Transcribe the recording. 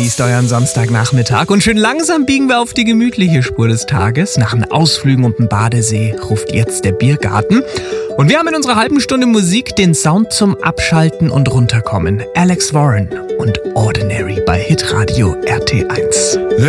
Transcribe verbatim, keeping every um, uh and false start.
genießt euren Samstagnachmittag und schön langsam biegen wir auf die gemütliche Spur des Tages. Nach den Ausflügen um den Badesee ruft jetzt der Biergarten. Und wir haben in unserer halben Stunde Musik den Sound zum Abschalten und Runterkommen. Alex Warren und Ordinary bei Hitradio R T eins.